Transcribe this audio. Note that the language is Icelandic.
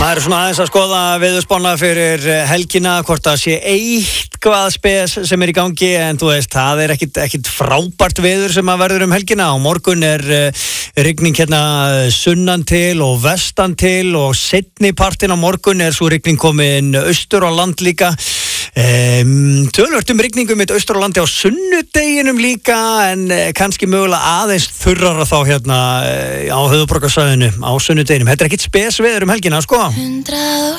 Maður svona aðeins að skoða veðurspána fyrir helgina, hvort það sé eitthvað spes sem í gangi, en þú veist, það ekkit frábært veður sem að verður helgina. Á morgun rigning hérna sunnan til og vestan til, og seinni partinn á morgun svo rigning komin austur á land líka. Töluvert rigningum mitt austur á landi á sunnudeginum líka, en kannski mögulega aðeins þurrara þá hérna á höfuðborgarsvæðinu á sunnudeginum. Þetta ekkit spes veður helgina, sko. 106